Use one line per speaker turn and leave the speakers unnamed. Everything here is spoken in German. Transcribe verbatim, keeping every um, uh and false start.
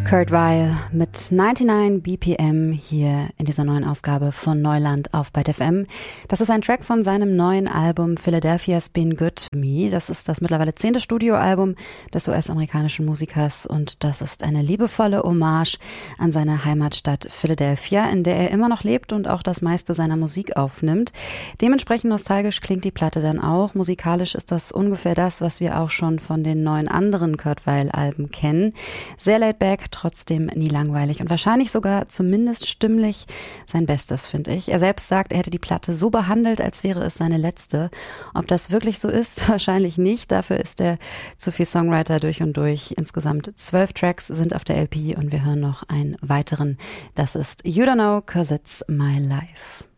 Kurt Weill mit neunundneunzig B P M hier in dieser neuen Ausgabe von Neuland auf Byte F M. Das ist ein Track von seinem neuen Album Philadelphia's Been Good to Me. Das ist das mittlerweile zehnte Studioalbum des U S-amerikanischen Musikers und das ist eine liebevolle Hommage an seine Heimatstadt Philadelphia, in der er immer noch lebt und auch das meiste seiner Musik aufnimmt. Dementsprechend nostalgisch klingt die Platte dann auch. Musikalisch ist das ungefähr das, was wir auch schon von den neun anderen Kurt Weill-Alben kennen. Sehr laid back, trotzdem nie langweilig und wahrscheinlich sogar zumindest stimmlich sein Bestes, finde ich. Er selbst sagt, er hätte die Platte so behandelt, als wäre es seine letzte. Ob das wirklich so ist, wahrscheinlich nicht. Dafür ist er zu viel Songwriter durch und durch. Insgesamt zwölf Tracks sind auf der L P und wir hören noch einen weiteren. Das ist You Don't Know, 'Cause It's My Life.